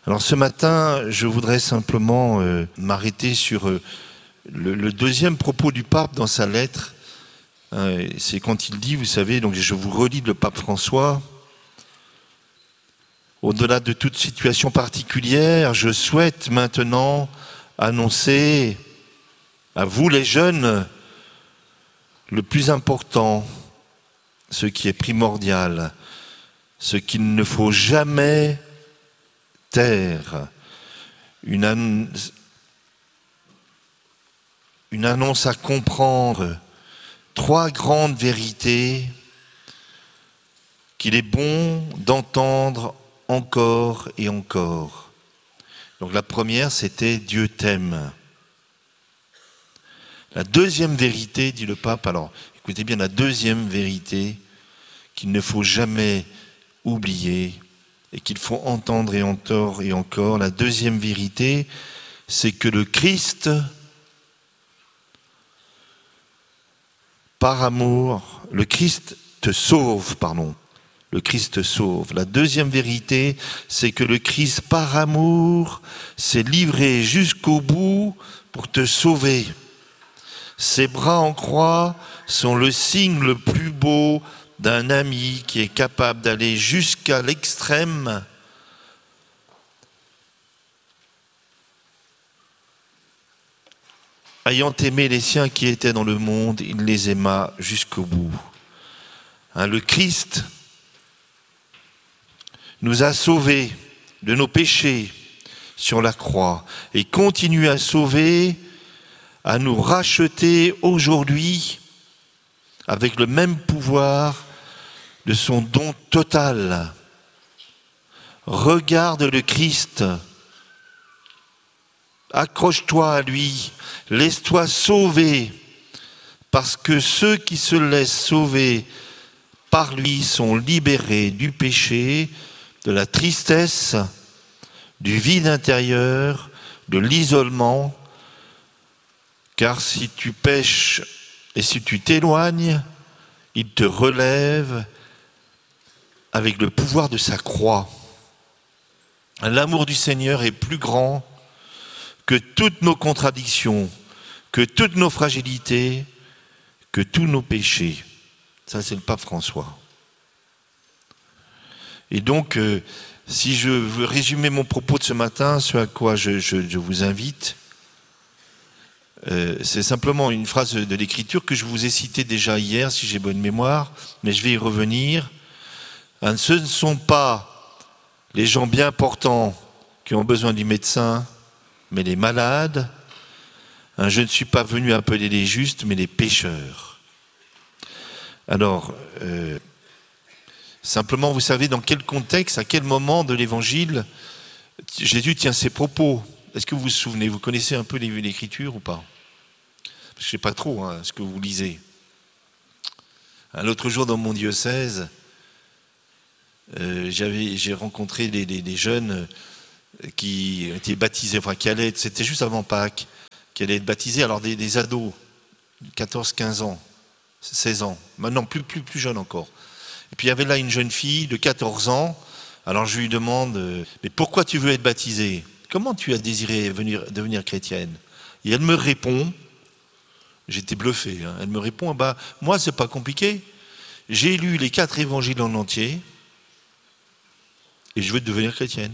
Alors ce matin, je voudrais simplement m'arrêter sur le deuxième propos du pape dans sa lettre. C'est quand il dit, vous savez, donc je vous relis le pape François, au-delà de toute situation particulière, je souhaite maintenant annoncer à vous les jeunes le plus important, ce qui est primordial, ce qu'il ne faut jamais taire, une annonce à comprendre, 3 grandes vérités qu'il est bon d'entendre encore et encore. Donc la première, c'était Dieu t'aime. La deuxième vérité, dit le pape, alors écoutez bien, la deuxième vérité qu'il ne faut jamais oublier et qu'il faut entendre et encore et encore, la deuxième vérité, c'est que le Christ, par amour, le Christ te sauve, pardon. Le Christ te sauve. La deuxième vérité, c'est que le Christ, par amour, s'est livré jusqu'au bout pour te sauver. Ses bras en croix sont le signe le plus beau d'un ami qui est capable d'aller jusqu'à l'extrême ayant aimé les siens qui étaient dans le monde, il les aima jusqu'au bout. Le Christ nous a sauvés de nos péchés sur la croix et continue à sauver, à nous racheter aujourd'hui avec le même pouvoir de son don total. Regarde le Christ, accroche-toi à lui, laisse-toi sauver, parce que ceux qui se laissent sauver par lui sont libérés du péché, de la tristesse, du vide intérieur, de l'isolement, car si tu pèches et si tu t'éloignes, il te relève avec le pouvoir de sa croix. L'amour du Seigneur est plus grand que toutes nos contradictions, que toutes nos fragilités, que tous nos péchés. Ça, c'est le pape François. Et donc, si je veux résumer mon propos de ce matin, ce à quoi je vous invite, c'est simplement une phrase de l'Écriture que je vous ai citée déjà hier, si j'ai bonne mémoire, mais je vais y revenir. Ce ne sont pas les gens bien portants qui ont besoin du médecin, mais les malades. Je ne suis pas venu appeler les justes, mais les pécheurs. Alors, simplement, vous savez dans quel contexte, à quel moment de l'Évangile, Jésus tient ses propos. Est-ce que vous vous souvenez, vous connaissez un peu l'Écriture ou pas? Je ne sais pas trop ce que vous lisez. L'autre jour dans mon diocèse, j'ai rencontré des jeunes qui étaient baptisés, enfin qui allaient, c'était juste avant Pâques, qui allaient être baptisés, alors des ados, 14, 15 ans, 16 ans, maintenant plus jeunes encore. Et puis il y avait là une jeune fille de 14 ans, alors je lui demande, mais pourquoi tu veux être baptisée? Comment tu as désiré devenir chrétienne? Et elle me répond, j'étais bluffé, elle me répond, moi c'est pas compliqué, j'ai lu les 4 évangiles en entier et je veux devenir chrétienne.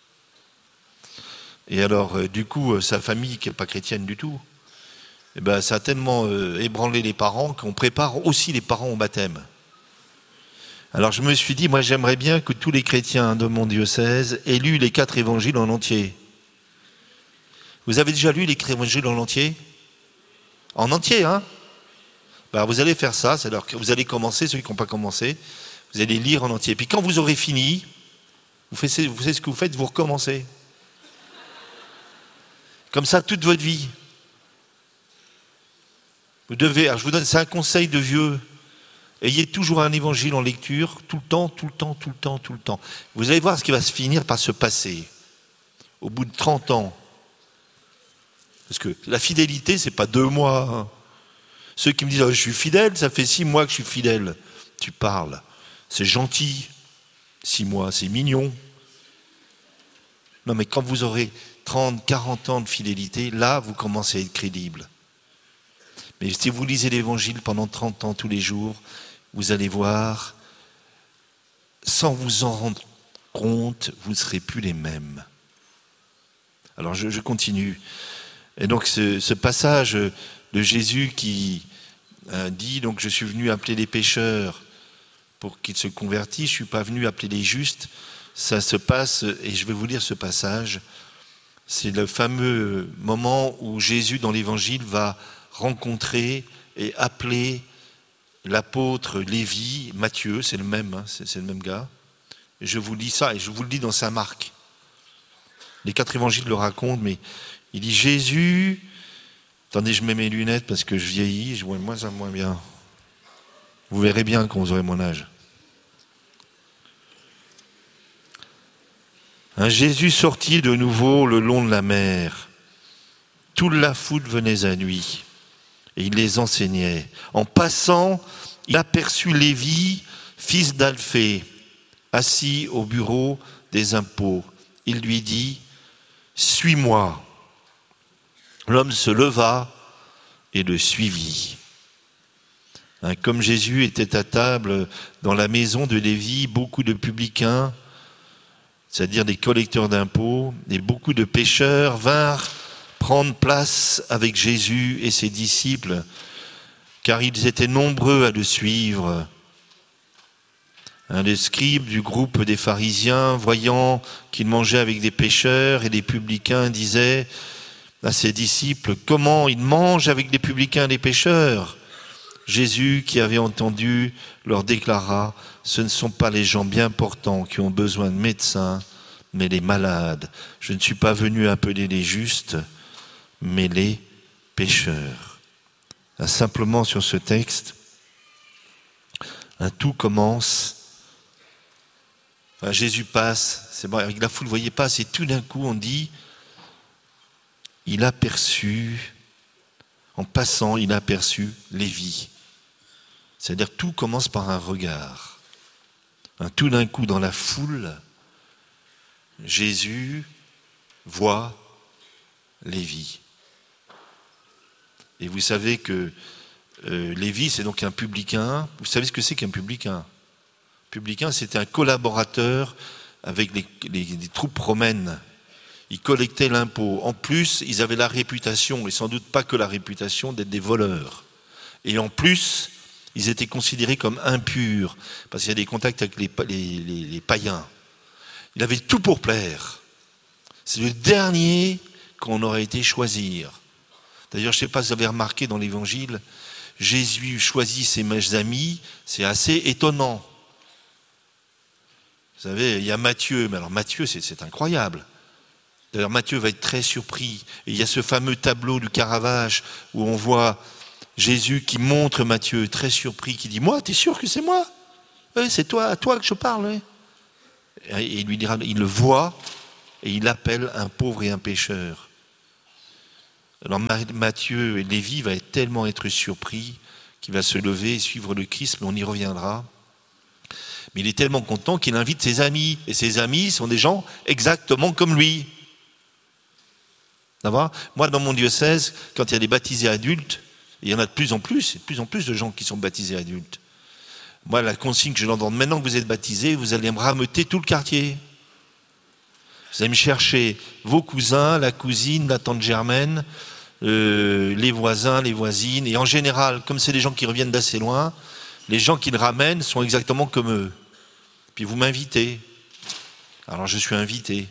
Et alors du coup sa famille qui n'est pas chrétienne du tout, ça a tellement ébranlé les parents qu'on prépare aussi les parents au baptême. Alors je me suis dit, moi j'aimerais bien que tous les chrétiens de mon diocèse aient lu les 4 évangiles en entier. Vous avez déjà lu les évangiles en entier? En entier, hein? Vous allez faire ça, c'est-à-dire que vous allez commencer, ceux qui n'ont pas commencé, vous allez lire en entier. Puis quand vous aurez fini, vous savez ce que vous faites, vous recommencez. Comme ça, toute votre vie. Vous devez, alors je vous donne, c'est un conseil de vieux. Ayez toujours un évangile en lecture, tout le temps. Vous allez voir ce qui va se finir par se passer. Au bout de 30 ans. Parce que la fidélité, c'est pas 2 mois. Ceux qui me disent, je suis fidèle, ça fait 6 mois que je suis fidèle. Tu parles. C'est gentil. 6 mois, c'est mignon. Non, mais quand vous aurez 30, 40 ans de fidélité, là, vous commencez à être crédible. Mais si vous lisez l'Évangile pendant 30 ans tous les jours, vous allez voir, sans vous en rendre compte, vous ne serez plus les mêmes. Alors je continue. Et donc ce passage de Jésus qui dit, donc je suis venu appeler les pécheurs pour qu'ils se convertissent, je ne suis pas venu appeler les justes, ça se passe, et je vais vous lire ce passage, c'est le fameux moment où Jésus dans l'Évangile va rencontrer et appeler l'apôtre Lévi, Matthieu, c'est le même, hein, c'est le même gars. Et je vous lis ça, et je vous le dis dans Saint Marc. Les 4 évangiles le racontent, mais il dit Jésus... Attendez, je mets mes lunettes parce que je vieillis, je vois de moins en moins bien. Vous verrez bien quand vous aurez mon âge. Un Jésus sortit de nouveau le long de la mer. Toute la foule venait à lui et il les enseignait. En passant, il aperçut Lévi, fils d'Alphée, assis au bureau des impôts. Il lui dit « Suis-moi ». L'homme se leva et le suivit. Comme Jésus était à table dans la maison de Lévi, beaucoup de publicains, c'est-à-dire des collecteurs d'impôts, et beaucoup de pécheurs vinrent prendre place avec Jésus et ses disciples, car ils étaient nombreux à le suivre. Les scribes du groupe des pharisiens, voyant qu'il mangeait avec des pécheurs et des publicains, disaient à ses disciples, comment il mange avec des publicains et des pécheurs? Jésus, qui avait entendu, leur déclara, ce ne sont pas les gens bien portants qui ont besoin de médecins, mais les malades. Je ne suis pas venu appeler les justes, mais les pécheurs. Simplement sur ce texte, tout commence. Jésus passe, c'est bon, avec la foule, vous voyez pas, c'est tout d'un coup on dit, il aperçut, en passant, il aperçut Lévi. C'est-à-dire tout commence par un regard. Tout d'un coup, dans la foule, Jésus voit Lévi. Et vous savez que Lévi, c'est donc un publicain. Vous savez ce que c'est qu'un publicain? Un publicain, c'était un collaborateur avec les troupes romaines. Ils collectaient l'impôt. En plus, ils avaient la réputation, et sans doute pas que la réputation, d'être des voleurs. Et en plus, ils étaient considérés comme impurs, parce qu'il y a des contacts avec les païens. Il avait tout pour plaire. C'est le dernier qu'on aurait été choisir. D'ailleurs, je ne sais pas si vous avez remarqué dans l'Évangile, Jésus choisit ses amis, c'est assez étonnant. Vous savez, il y a Matthieu, mais alors Matthieu, c'est incroyable. D'ailleurs, Matthieu va être très surpris. Et il y a ce fameux tableau du Caravage où on voit Jésus qui montre Matthieu, très surpris, qui dit « Moi, t'es sûr que c'est moi? Oui, c'est à toi que je parle. Oui. » Et il lui dira, il le voit et il appelle un pauvre et un pécheur. Alors Matthieu et Lévi va tellement être surpris qu'il va se lever et suivre le Christ, mais on y reviendra. Mais il est tellement content qu'il invite ses amis. Et ses amis sont des gens exactement comme lui. Moi, dans mon diocèse, quand il y a des baptisés adultes, il y en a de plus en plus de gens qui sont baptisés adultes. Moi, la consigne que je leur donne, maintenant que vous êtes baptisés, vous allez me rameuter tout le quartier. Vous allez me chercher vos cousins, la cousine, la tante Germaine, les voisins, les voisines. Et en général, comme c'est des gens qui reviennent d'assez loin, les gens qui le ramènent sont exactement comme eux. Puis vous m'invitez. Alors je suis invité.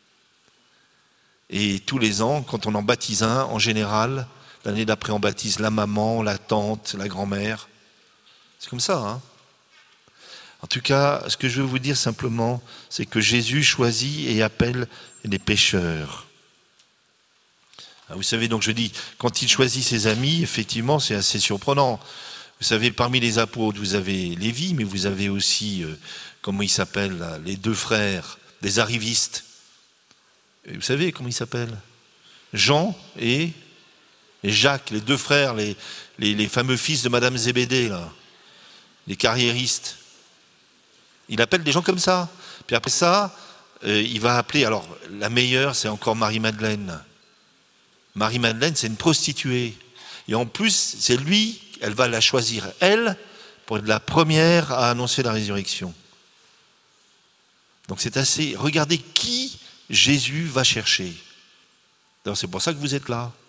Et tous les ans, quand on en baptise un, en général, l'année d'après, on baptise la maman, la tante, la grand-mère. C'est comme ça, hein. En tout cas, ce que je veux vous dire simplement, c'est que Jésus choisit et appelle les pécheurs. Vous savez, donc je dis, quand il choisit ses amis, effectivement, c'est assez surprenant. Vous savez, parmi les apôtres, vous avez Lévi, mais vous avez aussi, comment ils s'appellent, là, les 2 frères, des arrivistes. Et vous savez comment ils s'appellent? Jean et Jacques, les 2 frères, les fameux fils de Madame Zébédée, là, les carriéristes. Il appelle des gens comme ça. Puis après ça, il va appeler, alors la meilleure c'est encore Marie-Madeleine. Marie-Madeleine c'est une prostituée. Et en plus c'est lui, elle va la choisir, elle, pour être la première à annoncer la résurrection. Donc c'est assez, regardez qui Jésus va chercher. Alors c'est pour ça que vous êtes là.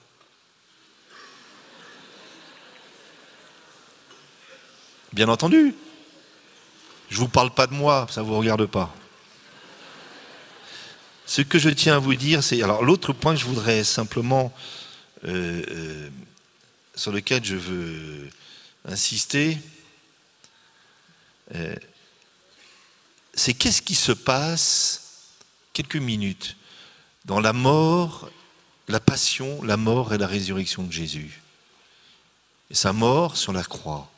Bien entendu. Je ne vous parle pas de moi, ça ne vous regarde pas. Ce que je tiens à vous dire, c'est... Alors l'autre point que je voudrais simplement... sur lequel je veux insister, c'est qu'est-ce qui se passe, quelques minutes, dans la mort, la passion, la mort et la résurrection de Jésus. Et sa mort sur la croix.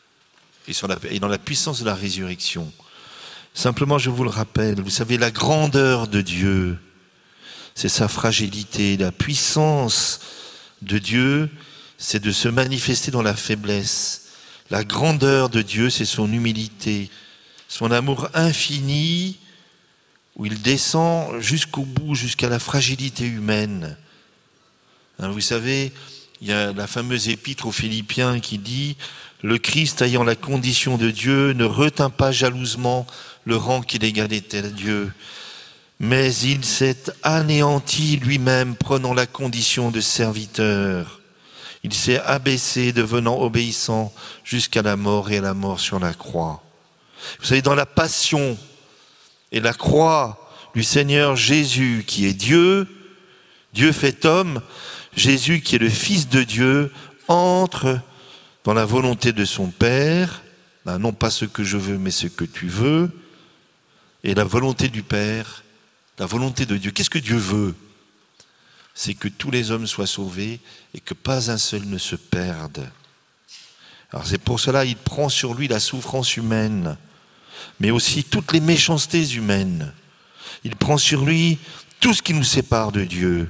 Et dans la puissance de la résurrection. Simplement, je vous le rappelle, vous savez, la grandeur de Dieu, c'est sa fragilité. La puissance de Dieu, c'est de se manifester dans la faiblesse. La grandeur de Dieu, c'est son humilité, son amour infini, où il descend jusqu'au bout, jusqu'à la fragilité humaine. Vous savez, il y a la fameuse épître aux Philippiens qui dit « Le Christ, ayant la condition de Dieu, ne retint pas jalousement le rang qu'il égalait à Dieu, mais il s'est anéanti lui-même, prenant la condition de serviteur. Il s'est abaissé, devenant obéissant jusqu'à la mort et à la mort sur la croix. » Vous savez, dans la passion et la croix du Seigneur Jésus, qui est Dieu, Dieu fait homme, Jésus qui est le Fils de Dieu, entre dans la volonté de son Père, non pas ce que je veux, mais ce que tu veux, et la volonté du Père, la volonté de Dieu. Qu'est-ce que Dieu veut ? C'est que tous les hommes soient sauvés et que pas un seul ne se perde. Alors c'est pour cela qu'il prend sur lui la souffrance humaine, mais aussi toutes les méchancetés humaines. Il prend sur lui tout ce qui nous sépare de Dieu.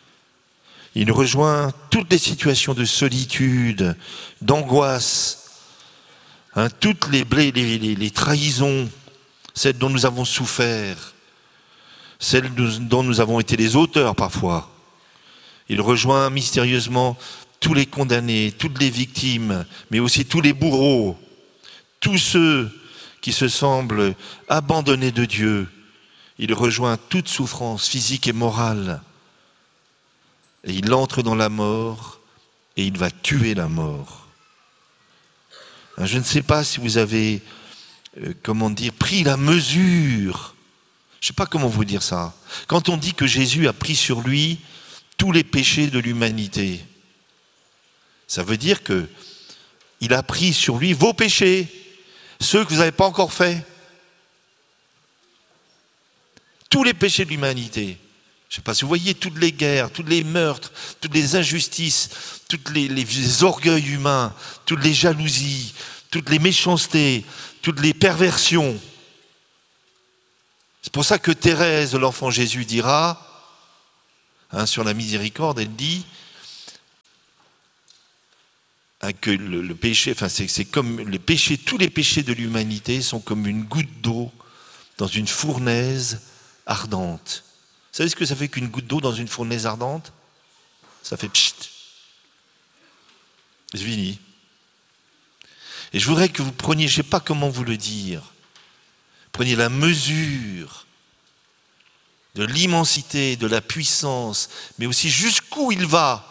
Il rejoint toutes les situations de solitude, d'angoisse, toutes les trahisons, celles dont nous avons souffert, celles dont nous avons été les auteurs parfois. Il rejoint mystérieusement tous les condamnés, toutes les victimes, mais aussi tous les bourreaux, tous ceux qui se semblent abandonnés de Dieu. Il rejoint toute souffrance physique et morale. Et il entre dans la mort et il va tuer la mort. Je ne sais pas si vous avez, pris la mesure. Je ne sais pas comment vous dire ça. Quand on dit que Jésus a pris sur lui tous les péchés de l'humanité, ça veut dire qu'il a pris sur lui vos péchés, ceux que vous n'avez pas encore faits. Tous les péchés de l'humanité. Je ne sais pas si vous voyez toutes les guerres, tous les meurtres, toutes les injustices, tous les orgueils humains, toutes les jalousies, toutes les méchancetés, toutes les perversions. C'est pour ça que Thérèse, l'enfant Jésus, dira, sur la miséricorde, elle dit que le péché, c'est comme les péchés, tous les péchés de l'humanité sont comme une goutte d'eau dans une fournaise ardente. Vous savez ce que ça fait qu'une goutte d'eau dans une fournaise ardente ? Ça fait pchit. C'est fini. Et je voudrais que vous preniez, je ne sais pas comment vous le dire, preniez la mesure de l'immensité, de la puissance, mais aussi jusqu'où il va.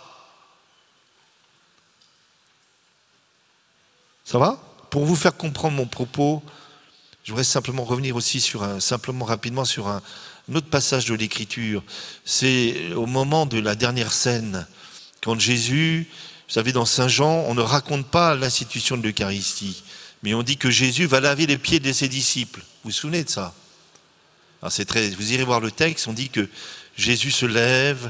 Ça va ? Pour vous faire comprendre mon propos, je voudrais simplement revenir aussi rapidement sur un autre passage de l'Écriture. C'est au moment de la dernière scène, quand Jésus, vous savez, dans Saint Jean, on ne raconte pas l'institution de l'Eucharistie, mais on dit que Jésus va laver les pieds de ses disciples. Vous vous souvenez de ça ? Alors vous irez voir le texte, on dit que Jésus se lève,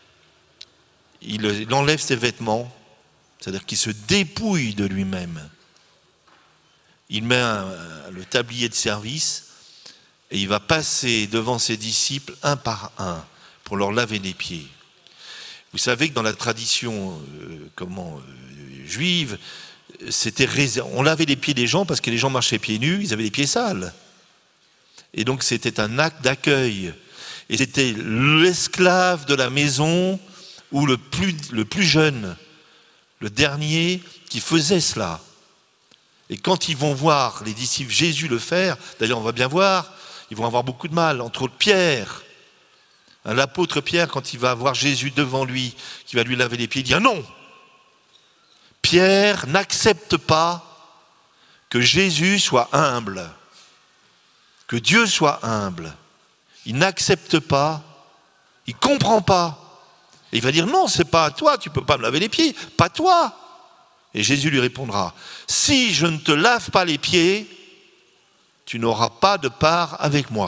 il enlève ses vêtements, c'est-à-dire qu'il se dépouille de lui-même. Il met le tablier de service et il va passer devant ses disciples un par un pour leur laver les pieds. Vous savez que dans la tradition juive, on lavait les pieds des gens parce que les gens marchaient pieds nus, ils avaient les pieds sales. Et donc c'était un acte d'accueil. Et c'était l'esclave de la maison ou le plus jeune, le dernier, qui faisait cela. Et quand ils vont voir les disciples Jésus le faire, d'ailleurs on va bien voir, ils vont avoir beaucoup de mal, entre autres Pierre. L'apôtre Pierre, quand il va voir Jésus devant lui, qui va lui laver les pieds, il dit « Ah non ! Pierre n'accepte pas que Jésus soit humble, que Dieu soit humble. Il n'accepte pas, il ne comprend pas. Et il va dire « Non, c'est pas à toi, tu ne peux pas me laver les pieds, pas toi !» Et Jésus lui répondra « Si je ne te lave pas les pieds, tu n'auras pas de part avec moi. »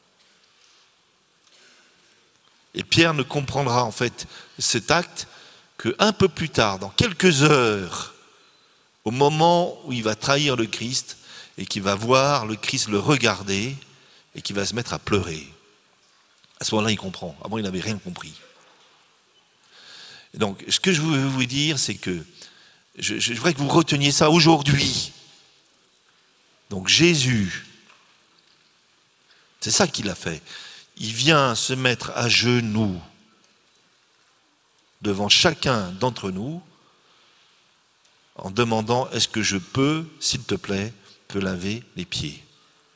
Et Pierre ne comprendra en fait cet acte qu'un peu plus tard, dans quelques heures, au moment où il va trahir le Christ et qu'il va voir le Christ le regarder et qu'il va se mettre à pleurer. À ce moment-là, il comprend. Avant, il n'avait rien compris. Et donc, ce que je veux vous dire, c'est que je voudrais que vous reteniez ça aujourd'hui. Donc Jésus, c'est ça qu'il a fait. Il vient se mettre à genoux devant chacun d'entre nous en demandant « Est-ce que je peux, s'il te plaît, te laver les pieds ?»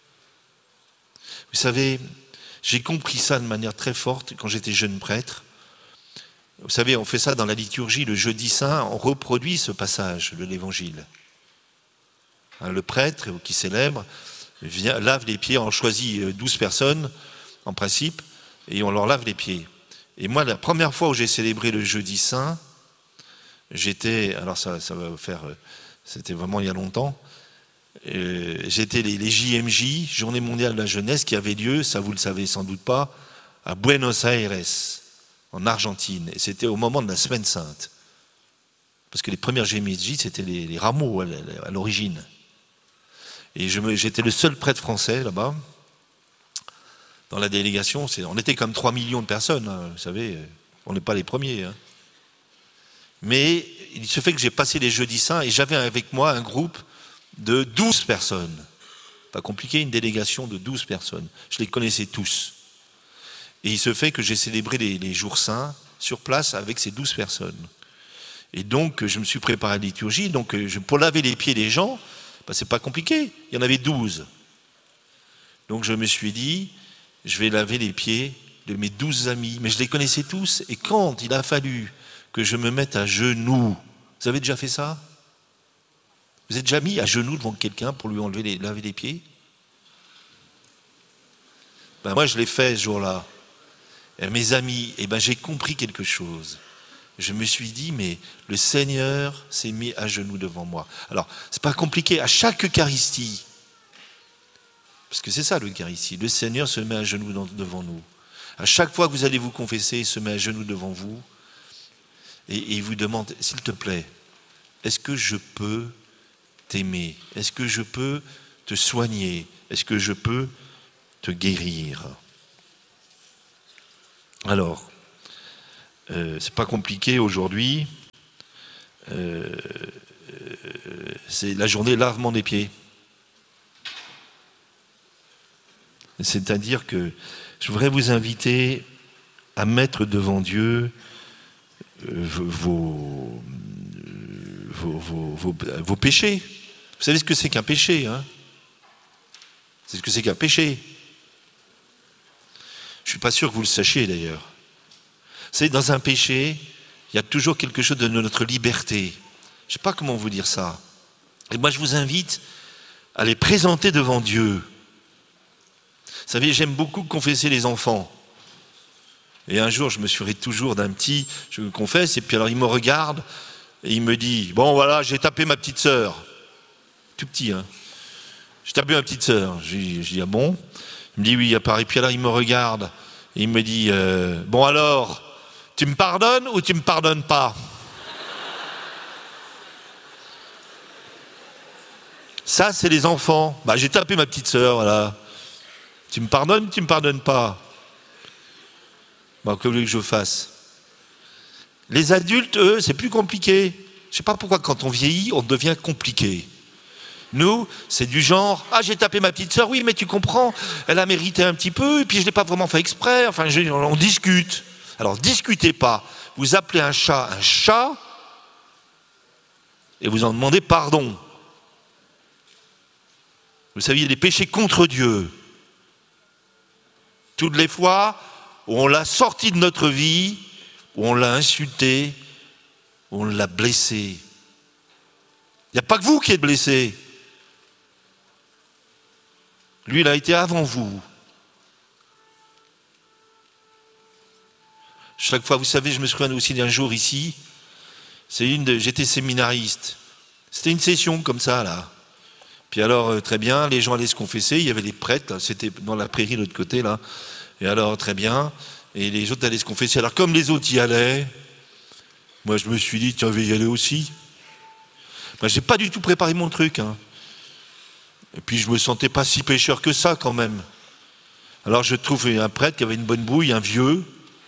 Vous savez, j'ai compris ça de manière très forte quand j'étais jeune prêtre. Vous savez, on fait ça dans la liturgie, le jeudi saint, on reproduit ce passage de l'Évangile. Le prêtre qui célèbre lave les pieds, on choisit 12 personnes en principe, et on leur lave les pieds. Et moi, la première fois où j'ai célébré le jeudi saint, j'étais, alors ça va vous faire, c'était vraiment il y a longtemps, j'étais les JMJ, Journée mondiale de la jeunesse, qui avait lieu, ça vous le savez sans doute pas, à Buenos Aires, en Argentine, et c'était au moment de la Semaine Sainte. Parce que les premières JMJ, c'était les rameaux à l'origine. Et j'étais le seul prêtre français là-bas, dans la délégation. On était comme 3 millions de personnes, hein, vous savez, on n'est pas les premiers. Hein. Mais il se fait que j'ai passé les jeudis saints et j'avais avec moi un groupe de 12 personnes. Pas compliqué, une délégation de 12 personnes. Je les connaissais tous. Et il se fait que j'ai célébré les jours saints sur place avec ces 12 personnes. Et donc, je me suis préparé à la liturgie. Donc, pour laver les pieds des gens, c'est pas compliqué. Il y en avait 12. Donc, je me suis dit, je vais laver les pieds de mes 12 amis. Mais je les connaissais tous. Et quand il a fallu que je me mette à genoux, vous avez déjà fait ça ? Vous êtes déjà mis à genoux devant quelqu'un pour lui laver les pieds ? Moi, je l'ai fait ce jour-là. Et mes amis, j'ai compris quelque chose. Je me suis dit, mais le Seigneur s'est mis à genoux devant moi. Alors, c'est pas compliqué. À chaque Eucharistie, parce que c'est ça l'Eucharistie, le Seigneur se met à genoux devant nous. À chaque fois que vous allez vous confesser, il se met à genoux devant vous et il vous demande, s'il te plaît, est-ce que je peux t'aimer ? Est-ce que je peux te soigner ? Est-ce que je peux te guérir ? Alors, c'est pas compliqué aujourd'hui. C'est la journée lavement des pieds. C'est-à-dire que je voudrais vous inviter à mettre devant Dieu vos péchés. Vous savez ce que c'est qu'un péché, hein ? C'est ce que c'est qu'un péché. Je ne suis pas sûr que vous le sachiez d'ailleurs. Vous savez, dans un péché, il y a toujours quelque chose de notre liberté. Je ne sais pas comment vous dire ça. Et moi, je vous invite à les présenter devant Dieu. Vous savez, j'aime beaucoup confesser les enfants. Et un jour, je me souviens toujours d'un petit, je le confesse, et puis alors il me regarde, et il me dit, bon voilà, j'ai tapé ma petite sœur. Tout petit, hein. J'ai tapé ma petite sœur. Je dis, ah bon ? Il me dit, oui, à Paris. Puis alors il me regarde, et il me dit, bon alors, tu me pardonnes ou tu me pardonnes pas ? Ça, c'est les enfants. J'ai tapé ma petite sœur, voilà. Tu me pardonnes ou tu me pardonnes pas ? Que voulez-vous que je fasse ? Les adultes, eux, c'est plus compliqué. Je ne sais pas pourquoi, quand on vieillit, on devient compliqué. Nous, c'est du genre, ah, j'ai tapé ma petite sœur, oui, mais tu comprends, elle a mérité un petit peu, et puis je ne l'ai pas vraiment fait exprès, enfin, on discute. Alors, discutez pas. Vous appelez un chat, et vous en demandez pardon. Vous savez, il y a des péchés contre Dieu. Toutes les fois où on l'a sorti de notre vie, où on l'a insulté, où on l'a blessé. Il n'y a pas que vous qui êtes blessé. Lui, il a été avant vous. Chaque fois, vous savez, je me souviens aussi d'un jour ici, j'étais séminariste. C'était une session comme ça, là. Puis alors, très bien, les gens allaient se confesser, il y avait les prêtres, là, c'était dans la prairie de l'autre côté, là. Et alors, très bien, et les autres allaient se confesser. Alors, comme les autres y allaient, moi, je me suis dit, tiens, je vais y aller aussi. Ben, j'ai pas du tout préparé mon truc, hein. Et puis je me sentais pas si pécheur que ça quand même. Alors je trouve un prêtre qui avait une bonne bouille, un vieux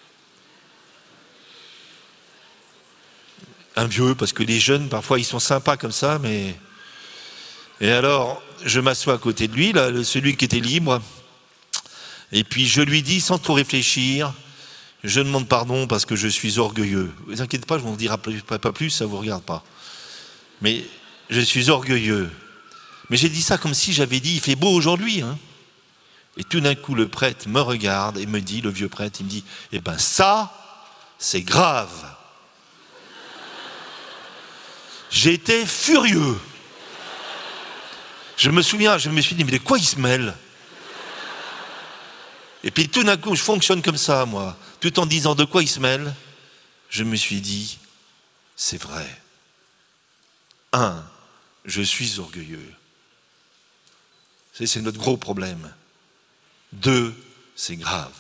parce que les jeunes parfois ils sont sympas comme ça, mais... Et alors je m'assois à côté de lui, là, celui qui était libre, et puis je lui dis sans trop réfléchir, je demande pardon parce que je suis orgueilleux. Ne vous inquiétez pas, je ne vous dirai pas plus, ça ne vous regarde pas. Mais je suis orgueilleux. Mais j'ai dit ça comme si j'avais dit, il fait beau aujourd'hui. Hein. Et tout d'un coup, le prêtre me regarde et me dit, le vieux prêtre, il me dit, eh ben ça, c'est grave. J'étais furieux. Je me souviens, je me suis dit, mais de quoi il se mêle? Et puis tout d'un coup, je fonctionne comme ça, moi. Tout en disant de quoi il se mêle, je me suis dit, c'est vrai. 1, je suis orgueilleux. C'est notre gros problème. 2, c'est grave.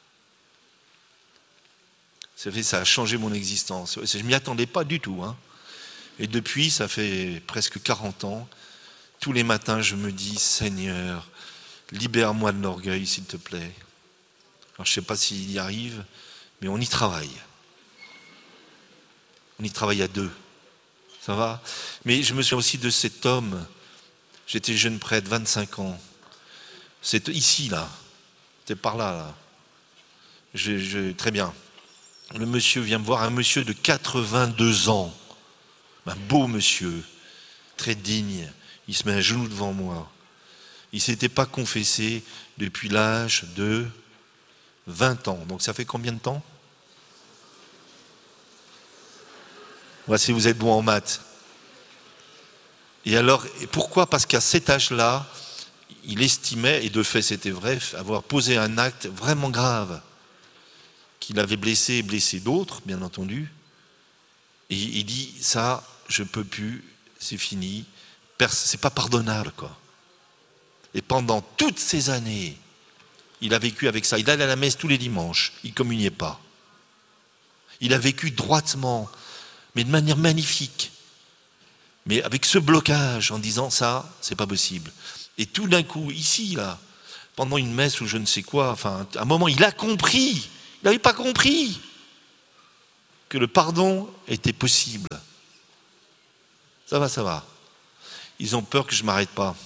Ça a changé mon existence. Je ne m'y attendais pas du tout. Hein. Et depuis, ça fait presque 40 ans, tous les matins, je me dis, Seigneur, libère-moi de l'orgueil, s'il te plaît. Alors, je ne sais pas s'il y arrive, mais on y travaille. On y travaille à 2. Ça va? Mais je me souviens aussi de cet homme. J'étais jeune prêtre, 25 ans. C'est ici, là. C'est par là, là. Très bien. Le monsieur vient me voir, un monsieur de 82 ans. Un beau monsieur, très digne. Il se met à genoux devant moi. Il ne s'était pas confessé depuis l'âge de 20 ans. Donc ça fait combien de temps? Voici, vous êtes bon en maths. Et alors, pourquoi? Parce qu'à cet âge-là, il estimait, et de fait c'était vrai, avoir posé un acte vraiment grave, qu'il avait blessé d'autres, bien entendu. Et il dit, ça, je ne peux plus, c'est fini, c'est pas pardonnable, quoi. Et pendant toutes ces années, il a vécu avec ça. Il allait à la messe tous les dimanches, il ne communiait pas. Il a vécu droitement, mais de manière magnifique. Mais avec ce blocage, en disant ça, c'est pas possible. Et tout d'un coup, ici, là, pendant une messe ou je ne sais quoi, enfin, à un moment, il a compris, il n'avait pas compris que le pardon était possible. Ça va. Ils ont peur que je ne m'arrête pas.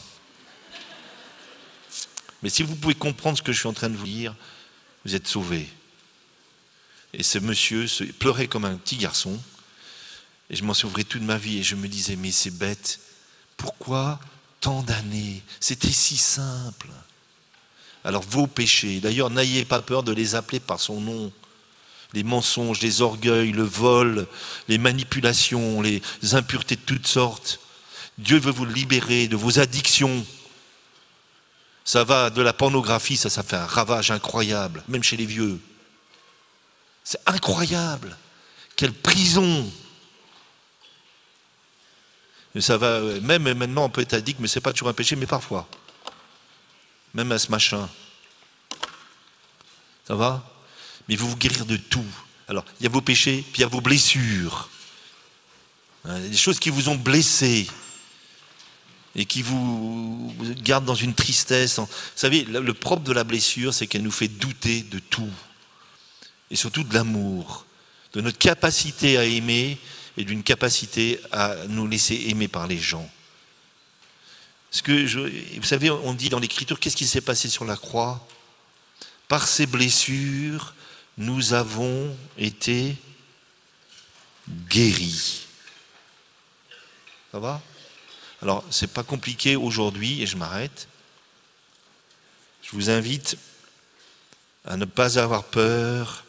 Mais si vous pouvez comprendre ce que je suis en train de vous dire, vous êtes sauvés. Et ce monsieur pleurait comme un petit garçon. Et je m'en souviendrai toute ma vie et je me disais, mais c'est bête, pourquoi tant d'années? C'était si simple. Alors vos péchés, d'ailleurs n'ayez pas peur de les appeler par son nom. Les mensonges, les orgueils, le vol, les manipulations, les impuretés de toutes sortes. Dieu veut vous libérer de vos addictions. Ça va de la pornographie, ça fait un ravage incroyable, même chez les vieux. C'est incroyable. Quelle prison! Ça va, même maintenant on peut être addict, mais ce n'est pas toujours un péché, mais parfois. Même à ce machin. Ça va? Mais il faut vous guérir de tout. Alors, il y a vos péchés, puis il y a vos blessures. Des choses qui vous ont blessé et qui vous gardent dans une tristesse. Vous savez, le propre de la blessure, c'est qu'elle nous fait douter de tout. Et surtout de l'amour, de notre capacité à aimer et d'une capacité à nous laisser aimer par les gens. Vous savez, on dit dans l'Écriture, qu'est-ce qui s'est passé sur la croix? Par ces blessures, nous avons été guéris. Ça va? Alors, c'est pas compliqué aujourd'hui, et je m'arrête. Je vous invite à ne pas avoir peur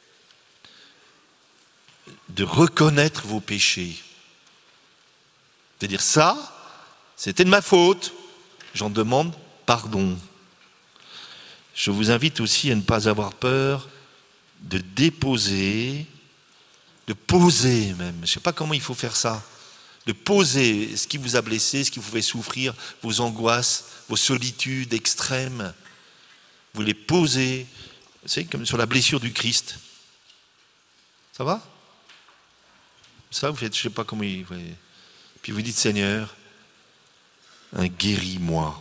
de reconnaître vos péchés. C'est-à-dire ça, c'était de ma faute. J'en demande pardon. Je vous invite aussi à ne pas avoir peur de déposer, de poser même. Je ne sais pas comment il faut faire ça. De poser ce qui vous a blessé, ce qui vous fait souffrir, vos angoisses, vos solitudes extrêmes. Vous les posez, vous savez, comme sur la blessure du Christ. Ça va? Ça, vous faites, je ne sais pas comment il... Puis vous dites, Seigneur, guéris-moi.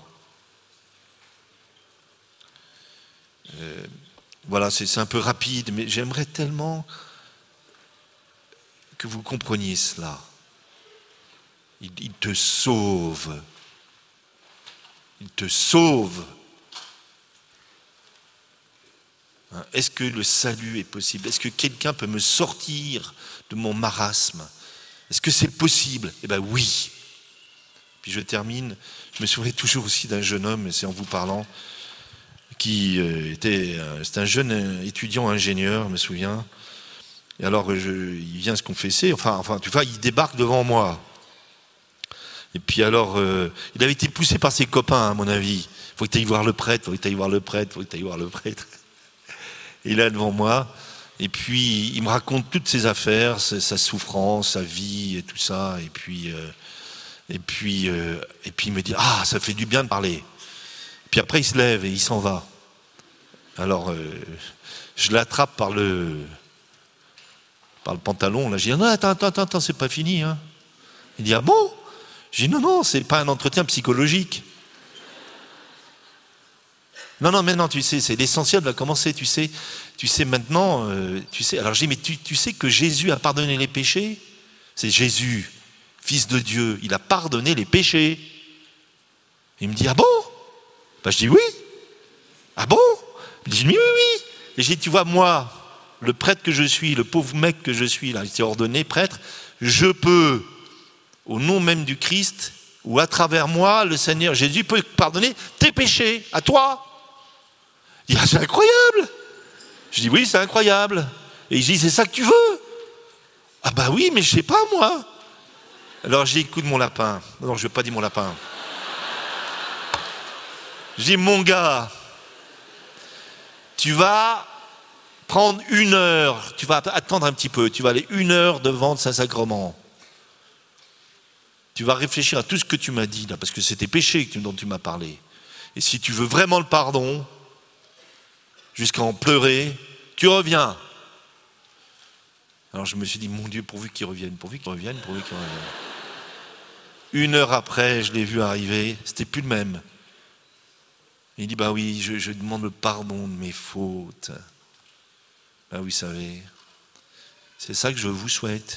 Voilà, c'est un peu rapide, mais j'aimerais tellement que vous compreniez cela. Il te sauve. Il te sauve. Est-ce que le salut est possible? Est-ce que quelqu'un peut me sortir de mon marasme? Est-ce que c'est possible? Eh bien oui. Puis je termine, je me souviens toujours aussi d'un jeune homme, et c'est en vous parlant, c'était un jeune étudiant ingénieur, je me souviens. Et alors il vient se confesser, enfin tu vois, il débarque devant moi. Et puis alors, il avait été poussé par ses copains, à mon avis. Il faut que tu ailles voir le prêtre, il faut que tu ailles voir le prêtre, il faut que tu ailles voir le prêtre. Et là, devant moi, et puis il me raconte toutes ses affaires, sa souffrance, sa vie et tout ça. Et puis il me dit, ah, ça fait du bien de parler. Puis après, il se lève et il s'en va. Alors, je l'attrape par le pantalon. Là, je dis, non, attends, c'est pas fini. Hein. Il dit, ah bon? Je dis, non, c'est pas un entretien psychologique. Non, mais non, tu sais, c'est l'essentiel va commencer, tu sais maintenant, tu sais. Alors je dis, mais tu sais que Jésus a pardonné les péchés? C'est Jésus, Fils de Dieu, il a pardonné les péchés. Il me dit, ah bon? Ben, je dis oui. Ah bon? Il dit, oui. Et j'ai dit, tu vois, moi, le prêtre que je suis, le pauvre mec que je suis, là, il s'est ordonné prêtre, je peux, au nom même du Christ, ou à travers moi, le Seigneur Jésus peut pardonner tes péchés, à toi. Il dit, ah, c'est incroyable. Je dis, oui, c'est incroyable. Et il dit, c'est ça que tu veux? Ah bah oui, mais je sais pas, moi. Alors je dis, écoute mon lapin. Non, je ne vais pas dire mon lapin. Je dis, mon gars, tu vas prendre 1 heure, tu vas attendre un petit peu, tu vas aller 1 heure devant le Saint-Sacrement. Tu vas réfléchir à tout ce que tu m'as dit, là, parce que c'est tes péchés dont tu m'as parlé. Et si tu veux vraiment le pardon, jusqu'à en pleurer, tu reviens. Alors je me suis dit, mon Dieu, pourvu qu'il revienne. 1 heure après, je l'ai vu arriver, c'était plus le même. Il dit, bah oui, je demande le pardon de mes fautes. Ben vous savez, c'est ça que je vous souhaite.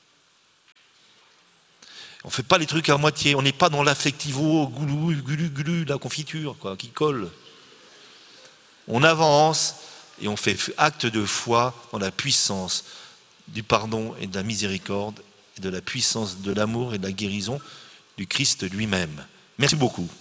On ne fait pas les trucs à moitié, on n'est pas dans l'affectivo, gulu, la confiture, quoi, qui colle. On avance et on fait acte de foi dans la puissance du pardon et de la miséricorde, et de la puissance de l'amour et de la guérison du Christ lui-même. Merci beaucoup.